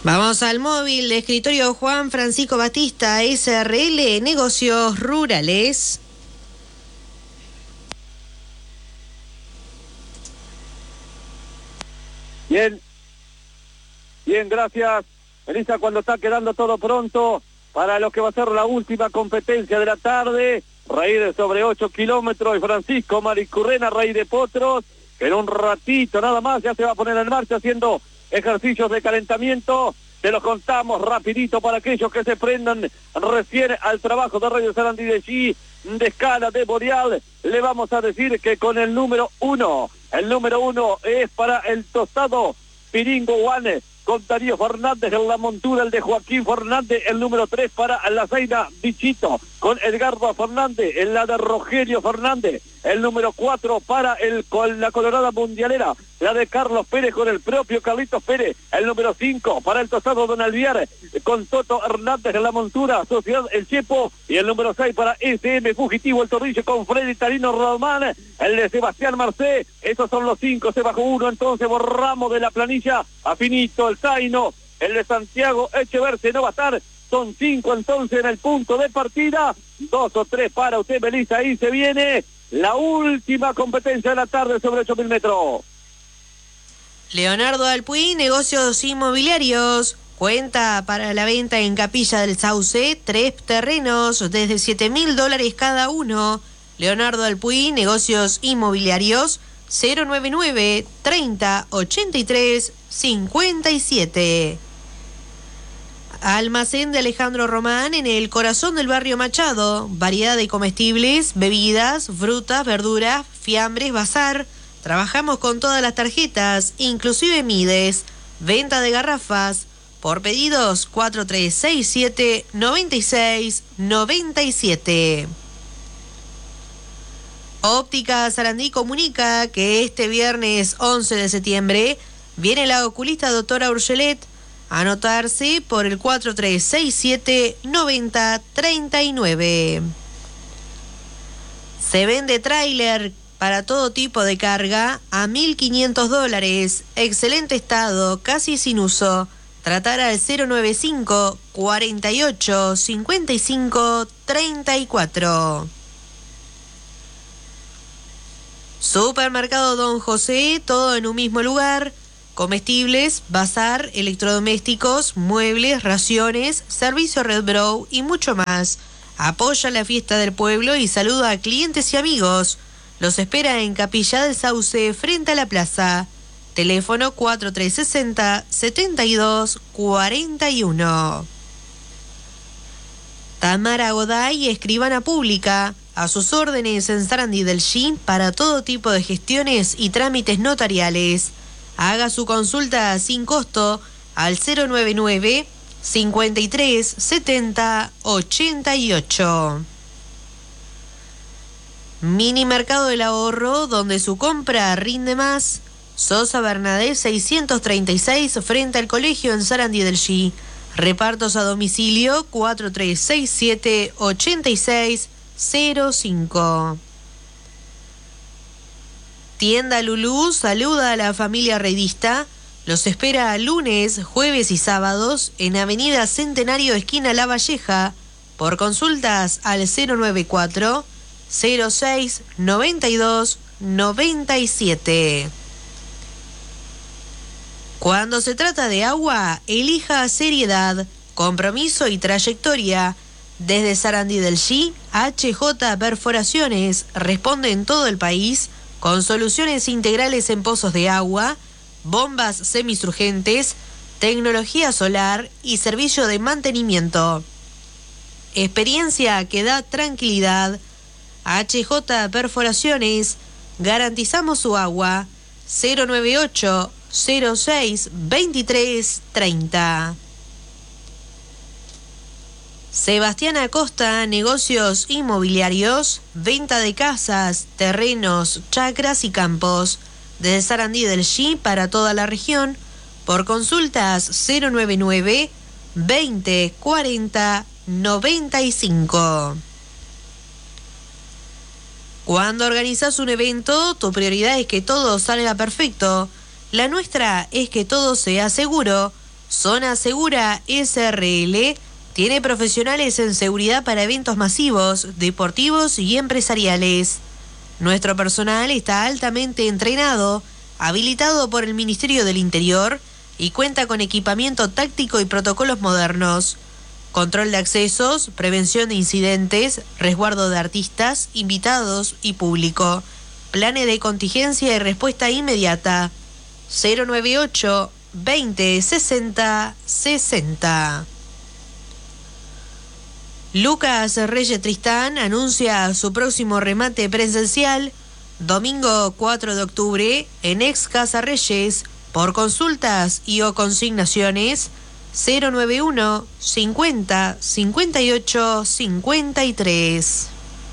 Vamos al móvil de escritorio Juan Francisco Batista, SRL, Negocios Rurales. Bien, gracias. Melissa, cuando está quedando todo pronto para lo que va a ser la última competencia de la tarde, Raíz sobre 8 kilómetros y Francisco Maricurrena, Rey de Potros, que en un ratito nada más ya se va a poner en marcha haciendo ejercicios de calentamiento. Te lo contamos rapidito para aquellos que se prendan recién al trabajo de Radio Sarandí de G, de Escala, de Boreal. Le vamos a decir que con el número 1, es para el tostado Piringo One, con Darío Fernández en la montura, el de Joaquín Fernández, el número 3 para la Zaina Bichito, con Edgardo Fernández, en la de Rogelio Fernández, el número 4 para con la Colorada Mundialera, la de Carlos Pérez con el propio Carlitos Pérez, el número 5 para el tostado Don Alviar, con Toto Hernández en la montura, Sociedad El Chepo, y el número 6 para SM Fugitivo, el Torrillo con Freddy Tarino Román, el de Sebastián Marcé. Esos son los 5, se bajó uno, entonces borramos de la planilla a Finito, el Zaino, el de Santiago Echeverse no va a estar. Son 5 entonces en el punto de partida, 2 o 3 para usted, Melissa, ahí se viene la última competencia de la tarde sobre 8.000 metros. Leonardo Alpuí, Negocios Inmobiliarios, cuenta para la venta en Capilla del Sauce, 3 terrenos desde $7.000 cada uno. Leonardo Alpuí, Negocios Inmobiliarios, 099 30 83 57. Almacén de Alejandro Román en el corazón del barrio Machado. Variedad de comestibles, bebidas, frutas, verduras, fiambres, bazar. Trabajamos con todas las tarjetas, inclusive Mides. Venta de garrafas. Por pedidos 4367 96 97. Óptica Sarandí comunica que este viernes 11 de septiembre viene la oculista doctora Urgelet. Anotarse por el 4367 90 39. Se vende tráiler para todo tipo de carga a $1.500. Excelente estado, casi sin uso. Tratar al 095 48 55 34. Supermercado Don José, todo en un mismo lugar. Comestibles, bazar, electrodomésticos, muebles, raciones, servicio Red Brow y mucho más. Apoya la fiesta del pueblo y saluda a clientes y amigos. Los espera en Capilla del Sauce, frente a la plaza. Teléfono 4360 72 41. Tamara Goday, escribana pública. A sus órdenes en Sarandí del G para todo tipo de gestiones y trámites notariales. Haga su consulta sin costo al 099 53 70 88. Mini Mercado del Ahorro, donde su compra rinde más. Sosa Bernadette 636 frente al colegio en Sarandí del G. Repartos a domicilio 4367 86 05. Tienda Lulú saluda a la familia redista. Los espera lunes, jueves y sábados en Avenida Centenario, esquina La Valleja. Por consultas al 094 06 92 97. Cuando se trata de agua, elija seriedad, compromiso y trayectoria. Desde Sarandí del G, HJ Perforaciones responde en todo el país con soluciones integrales en pozos de agua, bombas semisurgentes, tecnología solar y servicio de mantenimiento. Experiencia que da tranquilidad. HJ Perforaciones, garantizamos su agua. 098 06 23 30. Sebastián Acosta, Negocios Inmobiliarios, venta de casas, terrenos, chacras y campos. Desde Sarandí del G para toda la región. Por consultas 099 20 40 95. Cuando organizas un evento, tu prioridad es que todo salga perfecto. La nuestra es que todo sea seguro. Zona Segura SRL tiene profesionales en seguridad para eventos masivos, deportivos y empresariales. Nuestro personal está altamente entrenado, habilitado por el Ministerio del Interior y cuenta con equipamiento táctico y protocolos modernos. Control de accesos, prevención de incidentes, resguardo de artistas, invitados y público. Planes de contingencia y respuesta inmediata. 098 20 60 60. Lucas Reyes Tristán anuncia su próximo remate presencial domingo 4 de octubre en Ex Casa Reyes. Por consultas y o consignaciones 091 50 58 53.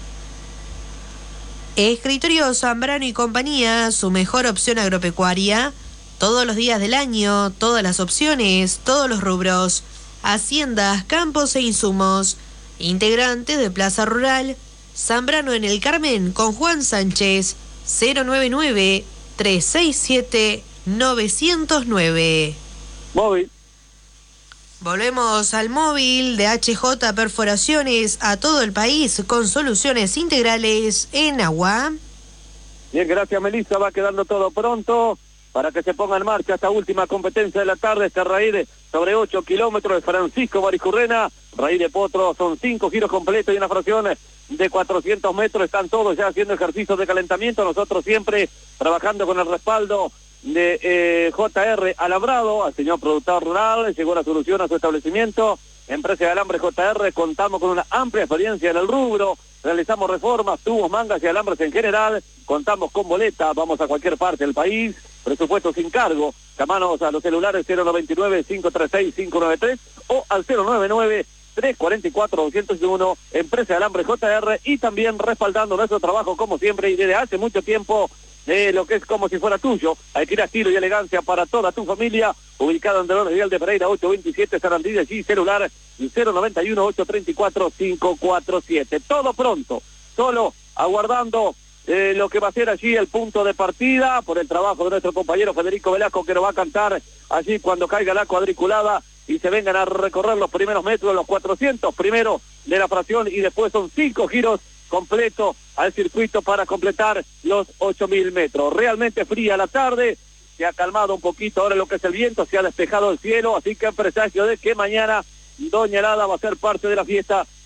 Escritorio Zambrano y Compañía, su mejor opción agropecuaria. Todos los días del año, todas las opciones, todos los rubros. Haciendas, campos e insumos. Integrante de Plaza Rural. Zambrano en el Carmen con Juan Sánchez. 099 367 909. Móvil. Volvemos al móvil de HJ Perforaciones a todo el país con soluciones integrales en agua. Bien, gracias Melissa, va quedando todo pronto para que se ponga en marcha esta última competencia de la tarde, este raíz sobre 8 kilómetros de Francisco Maricurrena, raíz de Potro, son 5 giros completos y una fracción de 400 metros, están todos ya haciendo ejercicios de calentamiento, nosotros siempre trabajando con el respaldo de JR Alambrado, al señor productor rural, llegó la solución a su establecimiento, empresa de alambre JR, contamos con una amplia experiencia en el rubro, realizamos reformas, tubos, mangas y alambres en general, contamos con boleta, vamos a cualquier parte del país, presupuesto sin cargo, llamanos a los celulares 099-536-593 o al 099-344-201, empresa de alambre JR, y también respaldando nuestro trabajo como siempre y desde hace mucho tiempo, lo que es como si fuera tuyo, adquirir estilo y elegancia para toda tu familia, ubicado en Dolores Vial de Pereira 827 Sarandí, y celular 091-834-547. Todo pronto, solo aguardando lo que va a ser allí el punto de partida por el trabajo de nuestro compañero Federico Velasco, que nos va a cantar allí cuando caiga la cuadriculada y se vengan a recorrer los primeros metros, los 400 primero de la fracción, y después son 5 giros completo al circuito para completar los 8.000 metros. Realmente fría la tarde, se ha calmado un poquito ahora lo que es el viento, se ha despejado el cielo, así que en presagio de que mañana Doña Helada va a ser parte de la fiesta